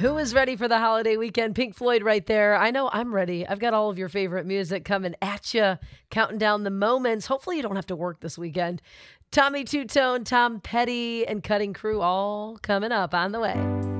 Who is ready for the holiday weekend? Pink Floyd right there. I know I'm ready. I've got all of your favorite music coming at you, counting down the moments. Hopefully you don't have to work this weekend. Tommy Two Tone, Tom Petty, and Cutting Crew all coming up on the way.